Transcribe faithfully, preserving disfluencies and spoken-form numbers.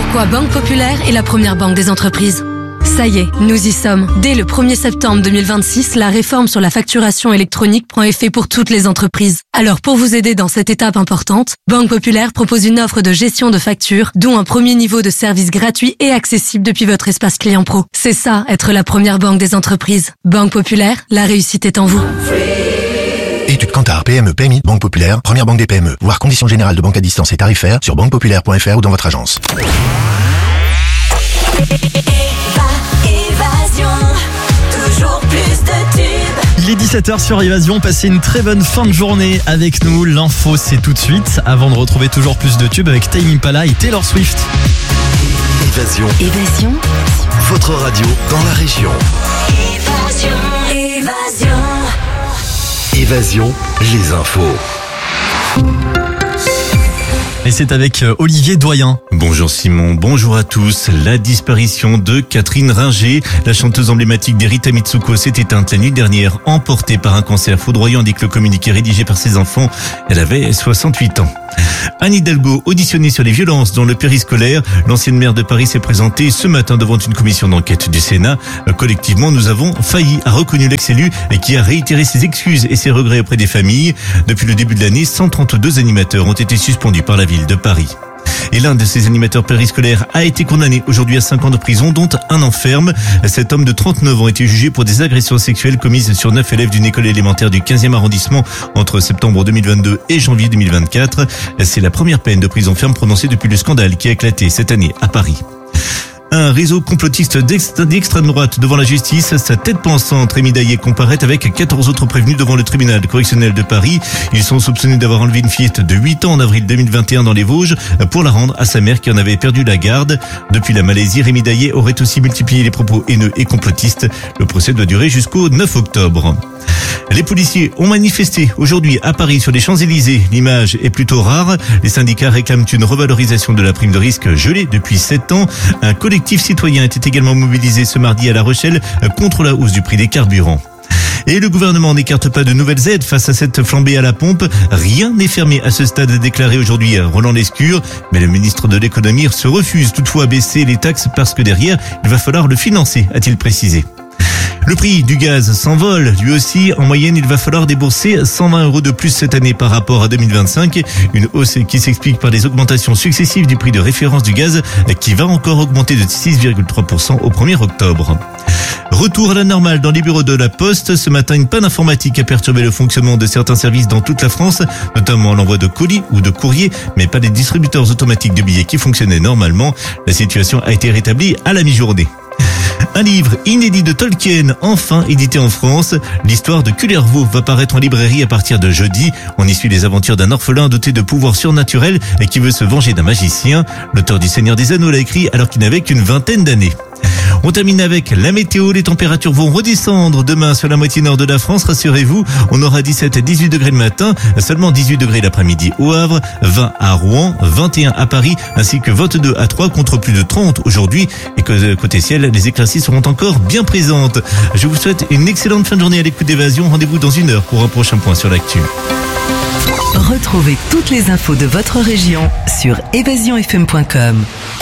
pourquoi Banque Populaire est la première banque des entreprises. Ça y est, nous y sommes. Dès le premier septembre deux mille vingt-six, la réforme sur la facturation électronique prend effet pour toutes les entreprises. Alors pour vous aider dans cette étape importante, Banque Populaire propose une offre de gestion de factures, dont un premier niveau de service gratuit et accessible depuis votre espace client pro. C'est ça, être la première banque des entreprises. Banque Populaire, la réussite est en vous. Étude Kantar, P M E, P M I, Banque Populaire, première banque des P M E. Voir conditions générales de banque à distance et tarifaires sur banque populaire point f r ou dans votre agence. Toujours plus de tubes. Il est dix-sept heures sur Évasion, passez une très bonne fin de journée avec nous. L'info c'est tout de suite, avant de retrouver toujours plus de tubes avec Tame Impala et Taylor Swift. Évasion. Évasion. Votre radio dans la région. Évasion. Évasion. Évasion, les infos. Et c'est avec Olivier Doyen. Bonjour Simon, bonjour à tous. La disparition de Catherine Ringer, la chanteuse emblématique d'Erita Mitsuko, s'est éteinte la nuit dernière, emportée par un cancer foudroyant, indique le communiqué rédigé par ses enfants. Elle avait soixante-huit ans. Anne Hidalgo, auditionnée sur les violences dans le périscolaire, l'ancienne maire de Paris s'est présentée ce matin devant une commission d'enquête du Sénat. Collectivement, nous avons failli, a reconnu l'ex-élu et qui a réitéré ses excuses et ses regrets auprès des familles. Depuis le début de l'année, cent trente-deux animateurs ont été suspendus par la ville de Paris. Et l'un de ces animateurs périscolaires a été condamné aujourd'hui à cinq ans de prison, dont un an ferme. Cet homme de trente-neuf ans a été jugé pour des agressions sexuelles commises sur neuf élèves d'une école élémentaire du quinzième arrondissement entre septembre deux mille vingt-deux et janvier deux mille vingt-quatre. C'est la première peine de prison ferme prononcée depuis le scandale qui a éclaté cette année à Paris. Un réseau complotiste d'extrême droite devant la justice. Sa tête pensante, Rémi Daillé, comparaît avec quatorze autres prévenus devant le tribunal correctionnel de Paris. Ils sont soupçonnés d'avoir enlevé une fillette de huit ans en avril deux mille vingt et un dans les Vosges pour la rendre à sa mère qui en avait perdu la garde. Depuis la Malaisie, Rémi Daillé aurait aussi multiplié les propos haineux et complotistes. Le procès doit durer jusqu'au neuf octobre. Les policiers ont manifesté aujourd'hui à Paris sur les Champs-Élysées. L'image est plutôt rare. Les syndicats réclament une revalorisation de la prime de risque gelée depuis sept ans. Un collectif citoyen était également mobilisé ce mardi à La Rochelle contre la hausse du prix des carburants. Et le gouvernement n'écarte pas de nouvelles aides face à cette flambée à la pompe. Rien n'est fermé à ce stade, a déclaré aujourd'hui Roland Lescure. Mais le ministre de l'économie se refuse toutefois à baisser les taxes parce que derrière, il va falloir le financer, a-t-il précisé. Le prix du gaz s'envole. Lui aussi, en moyenne, il va falloir débourser cent vingt euros de plus cette année par rapport à deux mille vingt-cinq. Une hausse qui s'explique par les augmentations successives du prix de référence du gaz qui va encore augmenter de six virgule trois pour cent au premier octobre. Retour à la normale dans les bureaux de la Poste. Ce matin, une panne informatique a perturbé le fonctionnement de certains services dans toute la France, notamment l'envoi de colis ou de courriers, mais pas les distributeurs automatiques de billets qui fonctionnaient normalement. La situation a été rétablie à la mi-journée. Un livre inédit de Tolkien, enfin édité en France. L'histoire de Kullervo va paraître en librairie à partir de jeudi. On y suit les aventures d'un orphelin doté de pouvoirs surnaturels et qui veut se venger d'un magicien. L'auteur du Seigneur des Anneaux l'a écrit alors qu'il n'avait qu'une vingtaine d'années. On termine avec la météo. Les températures vont redescendre demain sur la moitié nord de la France. Rassurez-vous, on aura dix-sept à dix-huit degrés le matin, seulement dix-huit degrés l'après-midi au Havre, vingt à Rouen, vingt et un à Paris, ainsi que vingt-deux à Troyes contre plus de trente aujourd'hui. Et que côté ciel, les éclaircies seront encore bien présentes. Je vous souhaite une excellente fin de journée à l'écoute d'Évasion. Rendez-vous dans une heure pour un prochain point sur l'actu. Retrouvez toutes les infos de votre région sur évasion f m point com.